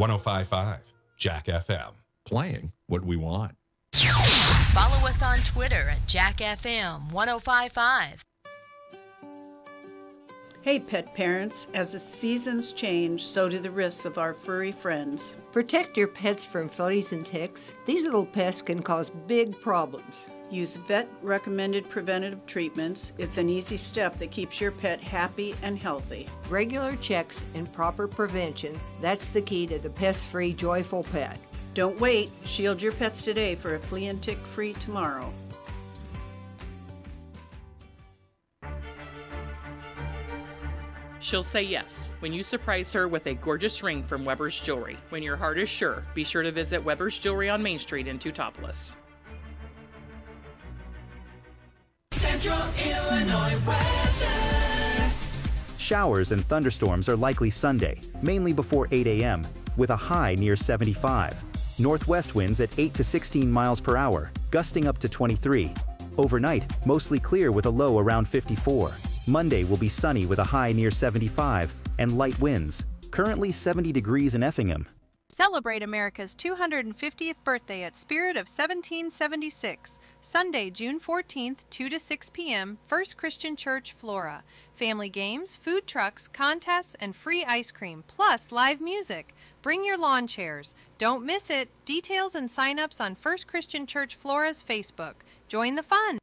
105.5 Jack FM. Playing what we want. Follow us on Twitter at JackFM 1055. Hey pet parents, as the seasons change, so do the risks of our furry friends. Protect your pets from fleas and ticks. These little pests can cause big problems. Use vet-recommended preventative treatments. It's an easy step that keeps your pet happy and healthy. Regular checks and proper prevention, that's the key to the pest-free, joyful pet. Don't wait. Shield your pets today for a flea and tick-free tomorrow. She'll say yes when you surprise her with a gorgeous ring from Weber's Jewelry. When your heart is sure, be sure to visit Weber's Jewelry on Main Street in Teutopolis. Central Illinois weather. Showers and thunderstorms are likely Sunday, mainly before 8 a.m., with a high near 75. Northwest winds at 8 to 16 miles per hour, gusting up to 23. Overnight, mostly clear with a low around 54. Monday will be sunny with a high near 75 and light winds. Currently 70 degrees in Effingham. Celebrate America's 250th birthday at Spirit of 1776. Sunday, June 14th, 2 to 6 p.m., First Christian Church, Flora. Family games, food trucks, contests, and free ice cream, plus live music. Bring your lawn chairs. Don't miss it. Details and sign-ups on First Christian Church Flora's Facebook. Join the fun.